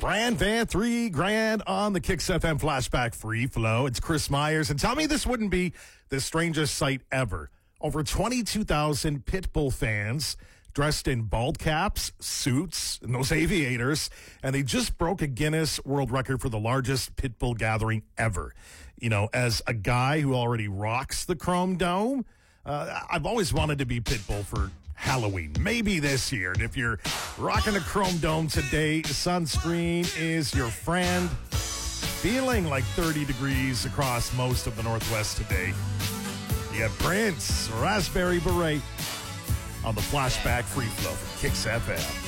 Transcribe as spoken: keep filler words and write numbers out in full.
Grand Van, three grand on the Kicks F M Flashback Free Flow. It's Chris Myers, and tell me this wouldn't be the strangest sight ever. Over twenty-two thousand Pitbull fans dressed in bald caps, suits, and those aviators, and they just broke a Guinness World Record for the largest Pitbull gathering ever. You know, as a guy who already rocks the Chrome Dome, uh, I've always wanted to be Pitbull for Halloween, maybe this year. And if you're rocking the Chrome Dome today, sunscreen is your friend. Feeling like thirty degrees across most of the Northwest today. You got Prince, Raspberry Beret on the Flashback Free Flow from Kicks F M.